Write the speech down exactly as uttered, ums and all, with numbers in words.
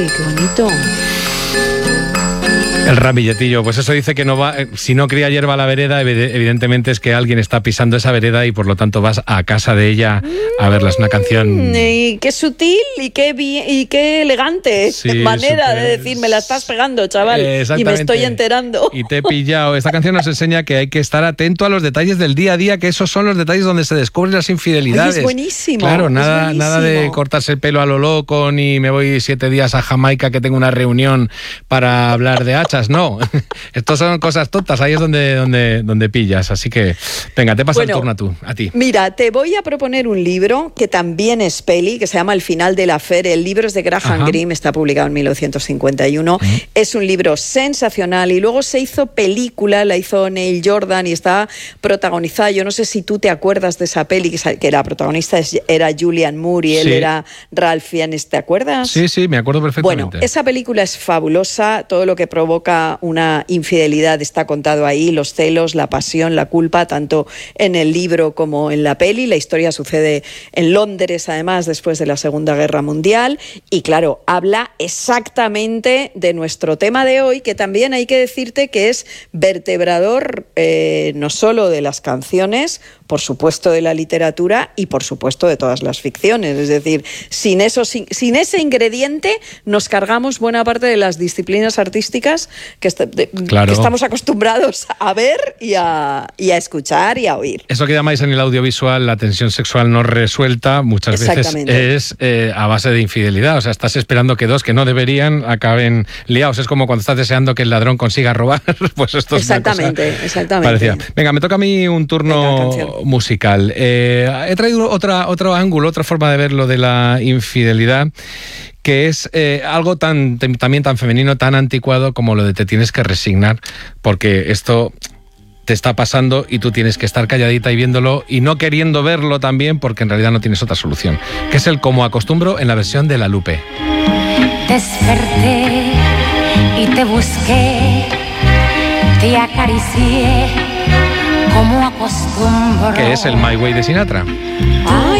Ay, qué bonito. El ramilletillo, pues eso dice que no va, si no cría hierba a la vereda, evidentemente es que alguien está pisando esa vereda y por lo tanto vas a casa de ella a verla. Es una canción... Y qué sutil y qué, bien, y qué elegante sí, manera super... de decir, me la estás pegando, chaval, eh, y me estoy enterando. Y te he pillado. Esta canción nos enseña que hay que estar atento a los detalles del día a día, que esos son los detalles donde se descubren las infidelidades. Ay, es buenísimo. Claro, nada, buenísimo. nada de cortarse el pelo a lo loco, ni me voy siete días a Jamaica que tengo una reunión para hablar de hachas, no. Estas son cosas tontas, ahí es donde, donde, donde pillas. Así que, venga, te pasa bueno, el turno a, tú, a ti. Mira, te voy a proponer un libro que también es peli, que se llama El final de la Fer. El libro es de Graham Greene, está publicado en mil novecientos cincuenta y uno. Uh-huh. Es un libro sensacional y luego se hizo película, la hizo Neil Jordan y está protagonizada. Yo no sé si tú te acuerdas de esa peli, que la protagonista era Julianne Moore y él sí. era Ralph Fiennes, ¿te acuerdas? Sí, sí, me acuerdo perfectamente. Bueno, esa película es fabulosa, todo lo que provoca una infidelidad está contado ahí, los celos, la pasión, la culpa, tanto en el libro como en la peli. La historia sucede en Londres, además, después de la Segunda Guerra Mundial, y claro, habla exactamente de nuestro tema de hoy, que también hay que decirte que es vertebrador eh, no solo de las canciones, por supuesto de la literatura y por supuesto de todas las ficciones. Es decir, sin, eso, sin, sin ese ingrediente nos cargamos buena parte de las disciplinas artísticas que, est- de, claro. que estamos acostumbrados a ver y a, y a escuchar y a oír. Eso que llamáis en el audiovisual la tensión sexual no resuelta muchas veces es eh, a base de infidelidad. O sea, estás esperando que dos que no deberían acaben liados. Es como cuando estás deseando que el ladrón consiga robar. Pues esto es exactamente, una cosa exactamente. parecida. Venga, me toca a mí un turno Venga, musical. Eh, he traído otra, otro ángulo, otra forma de ver lo de la infidelidad, que es eh, algo tan también tan femenino, tan anticuado como lo de te tienes que resignar, porque esto te está pasando y tú tienes que estar calladita y viéndolo y no queriendo verlo también, porque en realidad no tienes otra solución, que es el Como acostumbro en la versión de La Lupe. Desperté y te busqué, te acaricié como acostumbro. Que es el My Way de Sinatra. Ay,